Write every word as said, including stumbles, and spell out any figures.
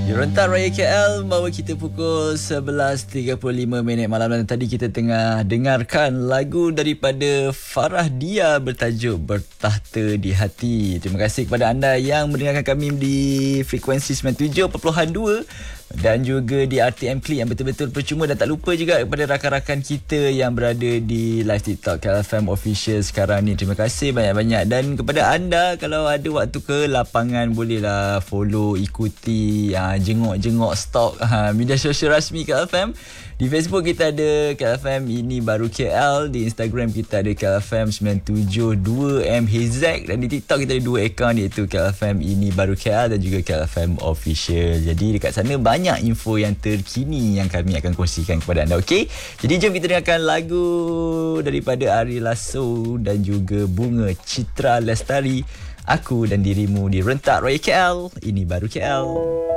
Di Rentak Raya K L bawa kita pukul sebelas tiga puluh lima minit malam, dan tadi kita tengah dengarkan lagu daripada Farah Dia bertajuk Bertahta di Hati. Terima kasih kepada anda yang mendengarkan kami di frekuensi sembilan puluh tujuh perpuluhan dua dan juga di R T M Klik yang betul-betul percuma, dan tak lupa juga kepada rakan-rakan kita yang berada di live TikTok K L F M Official sekarang ni. Terima kasih banyak-banyak, dan kepada anda kalau ada waktu ke lapangan bolehlah follow, ikuti, ha, jenguk-jenguk stok ha, media sosial rasmi K L F M. Di Facebook kita ada K L F M Ini Baru K L, di Instagram kita ada K L F M sembilan tujuh dua M H Z, dan di TikTok kita ada dua akaun, iaitu K L F M Ini Baru K L dan juga K L F M Official. Jadi dekat sana banyak info yang terkini yang kami akan kongsikan kepada anda. Okey, jadi jom kita dengarkan lagu daripada Ari Lasso dan juga Bunga Citra Lestari, Aku dan Dirimu di Rentak Raya K L. Ini Baru K L.